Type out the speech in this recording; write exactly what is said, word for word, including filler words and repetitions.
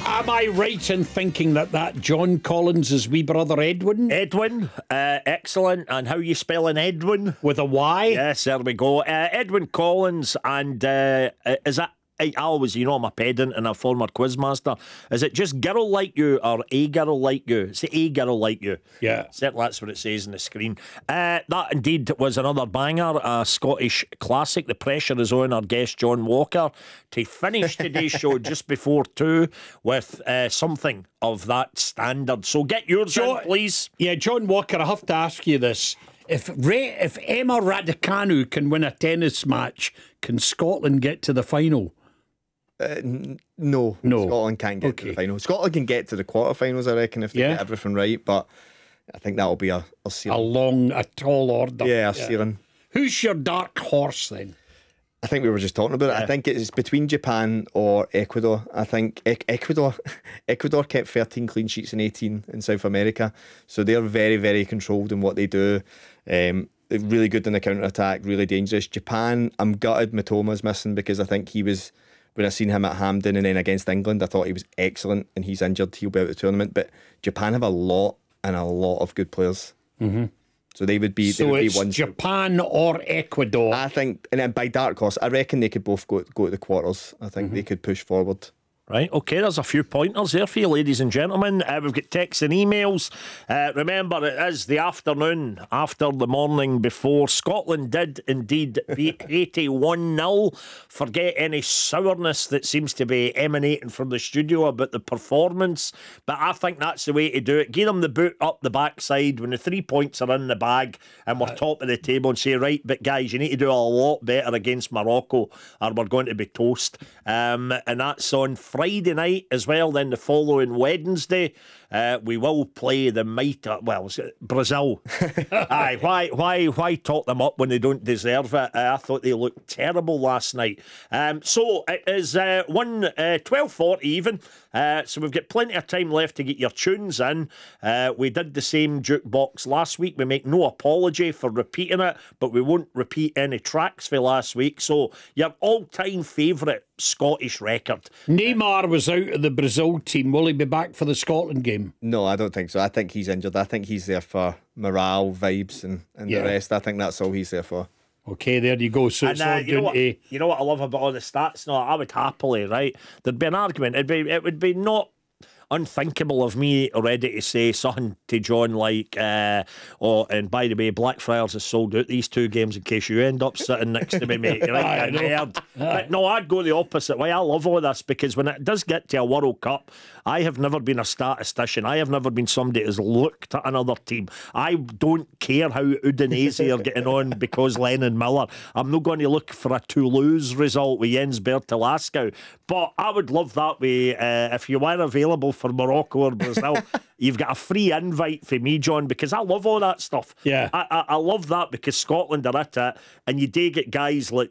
Am I right in thinking that that John Collins is wee brother Edwin? Edwin, uh, excellent. And how you spelling Edwin? With a Y? Yes, there we go. Uh, Edwin Collins, and uh, is that? I always, you know, I'm a pedant and a former quizmaster. Is it just girl like you or a girl like you? It's a girl like you. Yeah. Certainly that's what it says on the screen. Uh, that indeed was another banger, a Scottish classic. The pressure is on our guest John Walker to finish today's show just before two with uh, something of that standard. So get yours John, in, please. Yeah, John Walker, I have to ask you this. If Ray, if Emma Raducanu can win a tennis match, can Scotland get to the final? Uh, n- no, No. Scotland can't get Okay. to the final. Scotland can get to the quarterfinals, I reckon, if they Yeah. get everything right. But I think that'll be a, a A ceiling. long, a tall order. Yeah, a ceiling. Who's your dark horse then? I think we were just talking about it. I think it's between Japan or Ecuador. I think e- Ecuador Ecuador kept thirteen clean sheets in eighteen in South America. So they're very, very controlled in what they do. Um, they're really good in the counter-attack, really dangerous. Japan, I'm gutted Matoma's missing because I think he was, when I seen him at Hampden and then against England, I thought he was excellent, and he's injured. He'll be out of the tournament. But Japan have a lot and a lot of good players. Mm-hmm. So they would be. They So would it's be one. Japan or Ecuador. I think, and then by dark horse, I reckon they could both go go to the quarters. I think they could push forward. Right, okay, there's a few pointers there for you, ladies and gentlemen. Uh, we've got texts and emails. Uh, remember, it is the afternoon after the morning before. Scotland did indeed beat Haiti one nil. Forget any sourness that seems to be emanating from the studio about the performance. But I think that's the way to do it. Give them the boot up the backside when the three points are in the bag and we're top of the table, and say, right, but guys, you need to do a lot better against Morocco or we're going to be toast. Um, and that's on Friday. Friday night as well. Then the following Wednesday, uh, we will play the mighty, well, Brazil. Aye, why, why, why talk them up when they don't deserve it? Uh, I thought they looked terrible last night. Um, so it is uh, one uh, twelve forty even. Uh, so we've got plenty of time left to get your tunes in. Uh, we did the same jukebox last week. We make no apology for repeating it, but we won't repeat any tracks for last week. So your all-time favourite Scottish record. Neymar was out of the Brazil team. Will he be back for the Scotland game? No, I don't think so. I think he's injured. I think he's there for morale, vibes, and, and Yeah. the rest. I think that's all he's there for. Okay, there you go. So And it's uh, all you, know down what, to... you know what I love about all the stats? No, I would happily, right? There'd be an argument. It'd be, it would be not unthinkable of me already to say something to John like, uh, oh, and by the way, Blackfriars has sold out these two games in case you end up sitting next to me, mate. You're I right, know. nerd. But no, I'd go the opposite way. I love all this because when it does get to a World Cup, I have never been a statistician. I have never been somebody who's looked at another team. I don't care how Udinese are getting on because Lennon Miller. I'm not going to look for a Toulouse result with Jens Bertolaskau. But I would love that way uh, if you were available for Morocco or Brazil. You've got a free invite for me, John, because I love all that stuff. Yeah. I, I, I love that because Scotland are at it, and you do get guys like